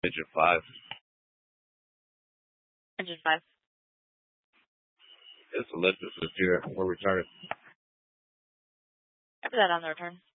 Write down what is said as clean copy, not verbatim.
Engine 5. Engine 5. It's a lift assist here. We're retarded. After that on the return.